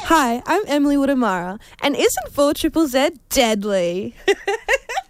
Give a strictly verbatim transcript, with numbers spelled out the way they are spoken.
Hi, I'm Emily Woodamara, and isn't four triple Z deadly?